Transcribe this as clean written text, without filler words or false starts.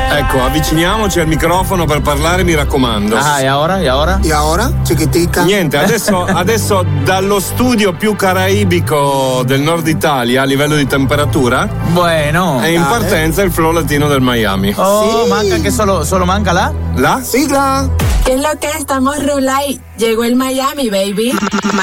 Ecco, avviciniamoci al microfono per parlare, mi raccomando. Ah, e ora? E ora? Chiquitica? Niente, adesso dallo studio più caraibico del nord Italia a livello di temperatura. Bueno. È in partenza il flow latino del Miami. Oh, sí. Manca que solo manca la sigla. ¿Qué es lo que estamos rulay? Llegó el Miami, baby.